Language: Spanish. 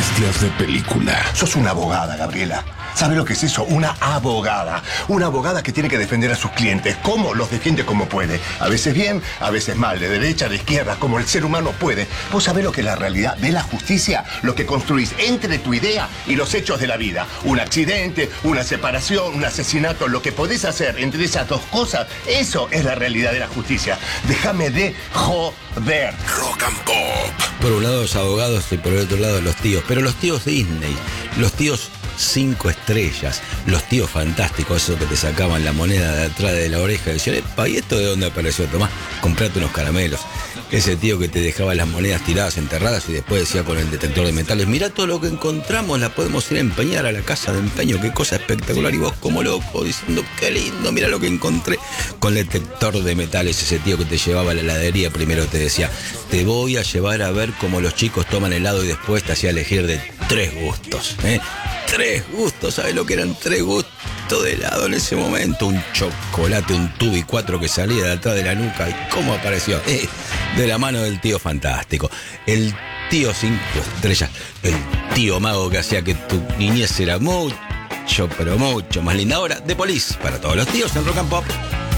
bestias de película. Sos una abogada, Gabriela. ¿Sabe lo que es eso? Una abogada. Una abogada que tiene que defender a sus clientes. ¿Cómo? Los defiende como puede. A veces bien, a veces mal. De derecha, de izquierda, como el ser humano puede. ¿Vos sabés lo que es la realidad de la justicia? Lo que construís entre tu idea y los hechos de la vida. Un accidente, una separación, un asesinato. Lo que podés hacer entre esas dos cosas, eso es la realidad de la justicia. Déjame de joder. Rock and Pop. Por un lado los abogados y por el otro lado los tíos. Pero los tíos Disney, los tíos 5 estrellas, los tíos fantásticos, esos que te sacaban la moneda de atrás de la oreja y decían, epa, ¿y esto de dónde apareció? Tomás, comprate unos caramelos. Ese tío que te dejaba las monedas tiradas, enterradas y después decía con el detector de metales, mirá todo lo que encontramos, la podemos ir a empeñar a la casa de empeño, qué cosa espectacular. Y vos como loco diciendo, qué lindo, mirá lo que encontré. Con el detector de metales, ese tío que te llevaba a la heladería primero te decía, te voy a llevar a ver cómo los chicos toman helado y después te hacía elegir de 3 gustos, 3 gustos, ¿sabes lo que eran 3 gustos de helado en ese momento? Un chocolate, un tubo y 4 que salía de atrás de la nuca. ¿Y cómo apareció? De la mano del tío fantástico. El tío 5 estrellas. El tío mago que hacía que tu niñez era mucho, pero mucho más linda. Ahora, The Police, para todos los tíos en Rock and Pop.